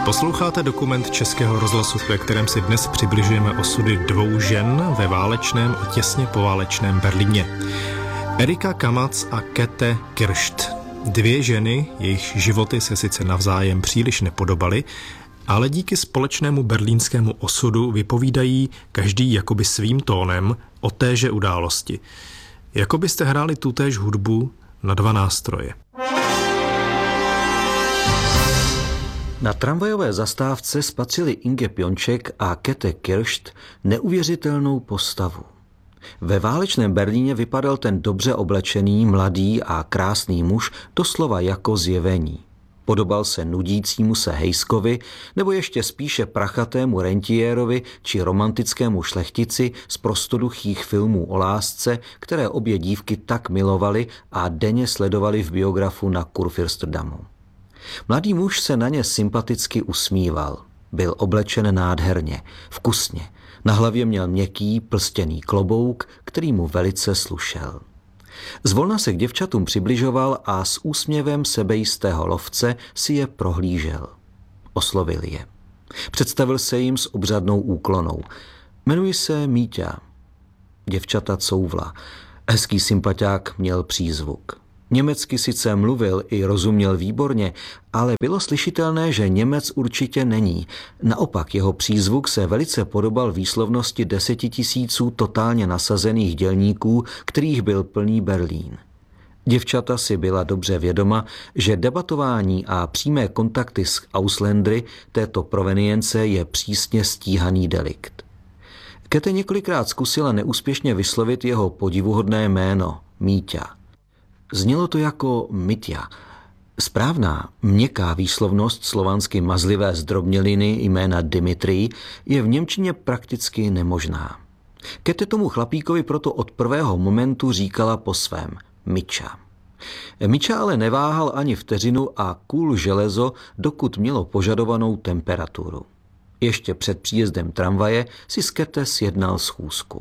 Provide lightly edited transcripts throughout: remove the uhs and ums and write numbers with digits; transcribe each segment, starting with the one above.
Posloucháte dokument Českého rozhlasu, ve kterém si dnes přibližujeme osudy dvou žen ve válečném a těsně poválečném Berlíně. Erika Kamac a Käthe Kirst. Dvě ženy, jejichž životy se sice navzájem příliš nepodobaly, ale díky společnému berlínskému osudu vypovídají každý jakoby svým tónem o téže události. Jako byste hráli tutéž hudbu na dva nástroje. Na tramvajové zastávce spatřili Inge Pionček a Käthe Kirst neuvěřitelnou postavu. Ve válečném Berlíně vypadal ten dobře oblečený, mladý a krásný muž doslova jako zjevení. Podobal se nudícímu se Hejskovi nebo ještě spíše prachatému rentiérovi či romantickému šlechtici z prostoduchých filmů o lásce, které obě dívky tak milovaly a denně sledovali v biografu na Kurfürstendamu. Mladý muž se na ně sympaticky usmíval. Byl oblečen nádherně, vkusně. Na hlavě měl měkký, plstěný klobouk, který mu velice slušel. Zvolna se k děvčatům přibližoval a s úsměvem sebejistého lovce si je prohlížel. Oslovil je. Představil se jim s obřadnou úklonou. Jmenuji se Míťa. Děvčata couvla. Hezký sympaťák měl přízvuk. Německy sice mluvil i rozuměl výborně, ale bylo slyšitelné, že Němec určitě není. Naopak jeho přízvuk se velice podobal výslovnosti 10 000 totálně nasazených dělníků, kterých byl plný Berlín. Děvčata si byla dobře vědoma, že debatování a přímé kontakty s Ausländry této provenience je přísně stíhaný delikt. Käthe několikrát zkusila neúspěšně vyslovit jeho podivuhodné jméno Míťa. Znělo to jako Mitja. Správná, měkká výslovnost slovansky mazlivé zdrobněliny jména Dimitrij je v němčině prakticky nemožná. Käthe tomu chlapíkovi proto od prvého momentu říkala po svém Miča. Miča ale neváhal ani vteřinu a kůl železo, dokud mělo požadovanou temperaturu. Ještě před příjezdem tramvaje si s Käthe sjednal schůzku.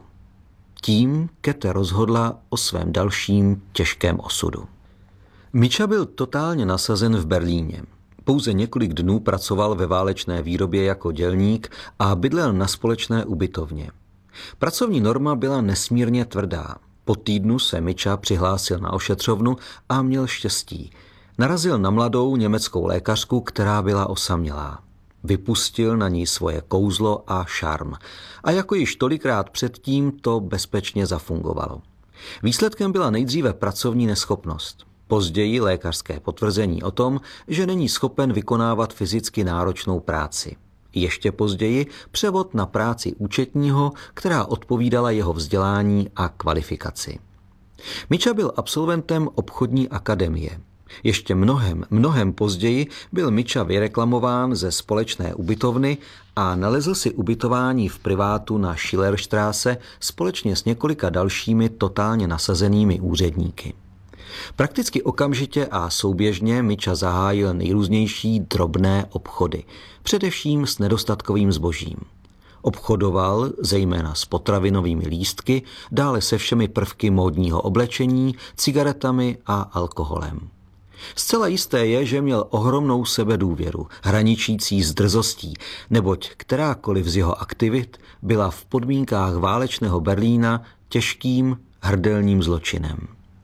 Tím Käthe rozhodla o svém dalším těžkém osudu. Miča byl totálně nasazen v Berlíně. Pouze několik dnů pracoval ve válečné výrobě jako dělník a bydlel na společné ubytovně. Pracovní norma byla nesmírně tvrdá. Po týdnu se Miča přihlásil na ošetřovnu a měl štěstí. Narazil na mladou německou lékařku, která byla osamělá. Vypustil na ní svoje kouzlo a šarm. A jako již tolikrát předtím to bezpečně zafungovalo. Výsledkem byla nejdříve pracovní neschopnost. Později lékařské potvrzení o tom, že není schopen vykonávat fyzicky náročnou práci. Ještě později převod na práci účetního, která odpovídala jeho vzdělání a kvalifikaci. Miča byl absolventem obchodní akademie. Ještě mnohem později byl Miča vyreklamován ze společné ubytovny a nalezl si ubytování v privátu na Schillerstraße společně s několika dalšími totálně nasazenými úředníky. Prakticky okamžitě a souběžně Miča zahájil nejrůznější drobné obchody, především s nedostatkovým zbožím. Obchodoval zejména s potravinovými lístky, dále se všemi prvky módního oblečení, cigaretami a alkoholem. Zcela jisté je, že měl ohromnou sebedůvěru, hraničící s drzostí, neboť kterákoliv z jeho aktivit byla v podmínkách válečného Berlína těžkým hrdelním zločinem.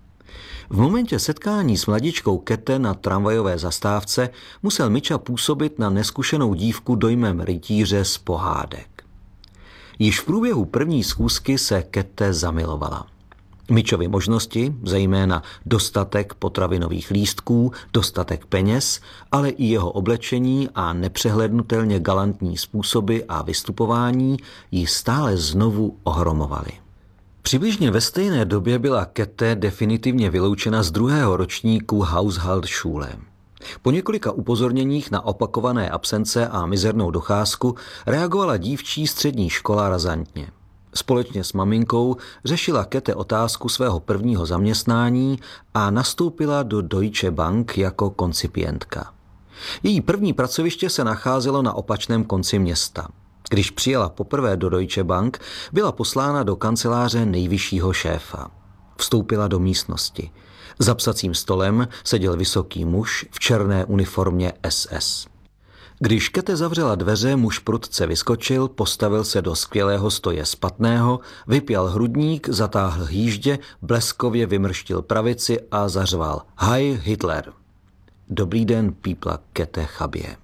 V momentě setkání s mladičkou Käthe na tramvajové zastávce musel Miča působit na neskušenou dívku dojmem rytíře z pohádek. Již v průběhu první schůzky se Käthe zamilovala. Mičovy možnosti, zejména dostatek potravinových lístků, dostatek peněz, ale i jeho oblečení a nepřehlednutelně galantní způsoby a vystupování ji stále znovu ohromovaly. Přibližně ve stejné době byla Käthe definitivně vyloučena z 2. ročníku Haushaltsschule. Po několika upozorněních na opakované absence a mizernou docházku reagovala dívčí střední škola razantně. Společně s maminkou řešila Käthe otázku svého prvního zaměstnání a nastoupila do Deutsche Bank jako koncipientka. Její první pracoviště se nacházelo na opačném konci města. Když přijela poprvé do Deutsche Bank, byla poslána do kanceláře nejvyššího šéfa. Vstoupila do místnosti. Za psacím stolem seděl vysoký muž v černé uniformě SS. Když Kete zavřela dveře, muž prudce vyskočil, postavil se do skvělého stoje spatného, vypjal hrudník, zatáhl hýždě, bleskově vymrštil pravici a zařval: Heil Hitler! Dobrý den, pípla Kete chabě.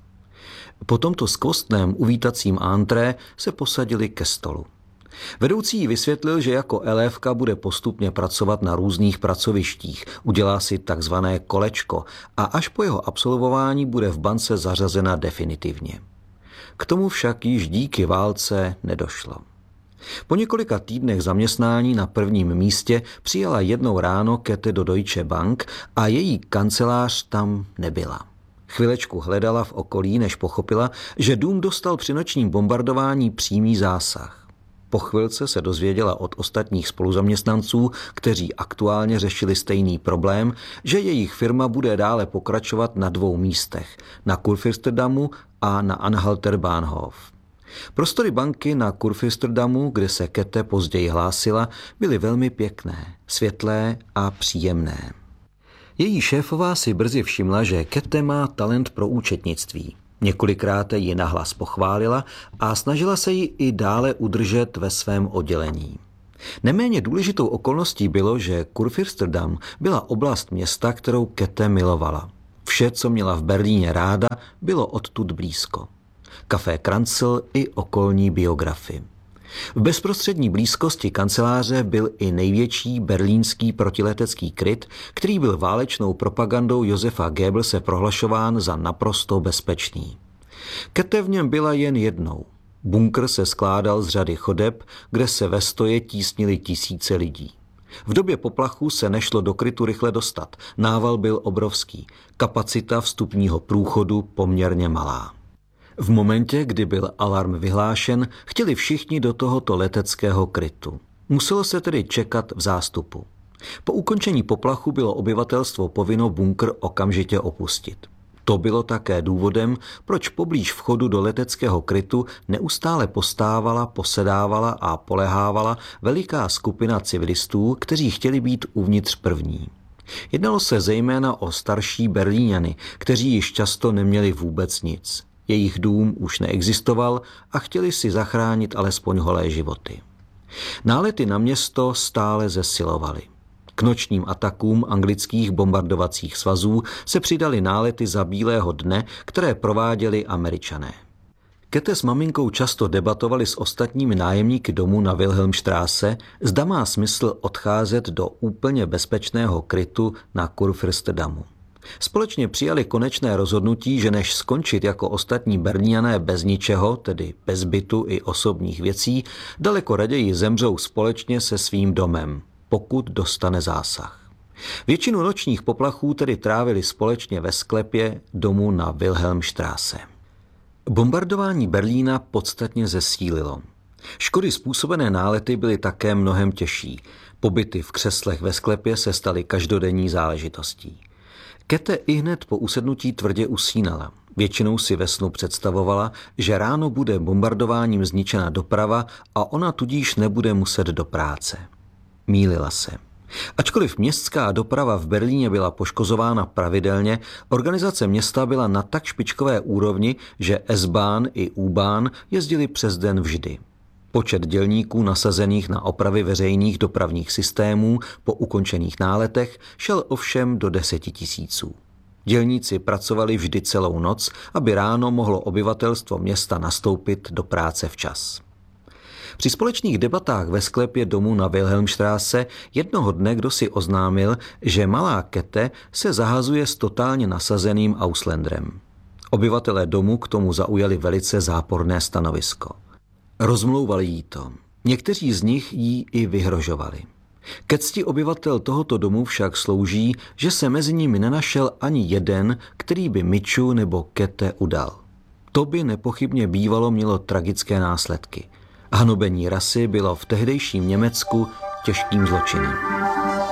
Po tomto skvostném uvítacím antré se posadili ke stolu. Vedoucí jí vysvětlil, že jako elévka bude postupně pracovat na různých pracovištích, udělá si takzvané kolečko a až po jeho absolvování bude v bance zařazena definitivně. K tomu však již díky válce nedošlo. Po několika týdnech zaměstnání na prvním místě přijela jednou ráno Kete do Deutsche Bank a její kancelář tam nebyla. Chvilečku hledala v okolí, než pochopila, že dům dostal při nočním bombardování přímý zásah. Po chvilce se dozvěděla od ostatních spoluzaměstnanců, kteří aktuálně řešili stejný problém, že jejich firma bude dále pokračovat na 2 místech, na Kurfürstendamu a na Anhalter Bahnhof. Prostory banky na Kurfürstendamu, kde se Kete později hlásila, byly velmi pěkné, světlé a příjemné. Její šéfová si brzy všimla, že Kete má talent pro účetnictví. Několikrát ji nahlas pochválila a snažila se ji i dále udržet ve svém oddělení. Neméně důležitou okolností bylo, že Kurfürstendam byla oblast města, kterou Kete milovala. Vše, co měla v Berlíně ráda, bylo odtud blízko. Café Kranzl i okolní biografy. V bezprostřední blízkosti kanceláře byl i největší berlínský protiletecký kryt, který byl válečnou propagandou Josefa Goebbelse prohlašován za naprosto bezpečný. Kete v něm byla jen jednou. Bunkr se skládal z řady chodeb, kde se ve stoje tísnili tisíce lidí. V době poplachu se nešlo do krytu rychle dostat. Nával byl obrovský, kapacita vstupního průchodu poměrně malá. V momentě, kdy byl alarm vyhlášen, chtěli všichni do tohoto leteckého krytu. Muselo se tedy čekat v zástupu. Po ukončení poplachu bylo obyvatelstvo povinno bunkr okamžitě opustit. To bylo také důvodem, proč poblíž vchodu do leteckého krytu neustále postávala, posedávala a polehávala veliká skupina civilistů, kteří chtěli být uvnitř první. Jednalo se zejména o starší Berlíňany, kteří již často neměli vůbec nic. Jejich dům už neexistoval a chtěli si zachránit alespoň holé životy. Nálety na město stále zesilovaly. K nočním atakům anglických bombardovacích svazů se přidaly nálety za bílého dne, které prováděli Američané. Kete s maminkou často debatovali s ostatními nájemníky domu na Wilhelmstraße, zda má smysl odcházet do úplně bezpečného krytu na Kurfürstendamu. Společně přijali konečné rozhodnutí, že než skončit jako ostatní Berlíňané bez ničeho, tedy bez bytu i osobních věcí, daleko raději zemřou společně se svým domem, pokud dostane zásah. Většinu nočních poplachů tedy trávili společně ve sklepě domu na Wilhelmstraße. Bombardování Berlína podstatně zesílilo. Škody způsobené nálety byly také mnohem těžší. Pobyty v křeslech ve sklepě se staly každodenní záležitostí. Kete ihned po usednutí tvrdě usínala. Většinou si ve snu představovala, že ráno bude bombardováním zničena doprava a ona tudíž nebude muset do práce. Mýlila se. Ačkoliv městská doprava v Berlíně byla poškozována pravidelně, organizace města byla na tak špičkové úrovni, že S-Bahn i U-Bahn jezdili přes den vždy. Počet dělníků nasazených na opravy veřejných dopravních systémů po ukončených náletech šel ovšem do 10 000. Dělníci pracovali vždy celou noc, aby ráno mohlo obyvatelstvo města nastoupit do práce včas. Při společných debatách ve sklepě domu na Wilhelmstraße jednoho dne kdo si oznámil, že malá Kete se zahazuje s totálně nasazeným Ausländerem. Obyvatelé domu k tomu zaujali velice záporné stanovisko. Rozmlouvali jí to. Někteří z nich jí i vyhrožovali. Ke cti obyvatel tohoto domu však slouží, že se mezi nimi nenašel ani jeden, který by Miču nebo Kete udal. To by nepochybně bývalo mělo tragické následky. Hanobení rasy bylo v tehdejším Německu těžkým zločinem.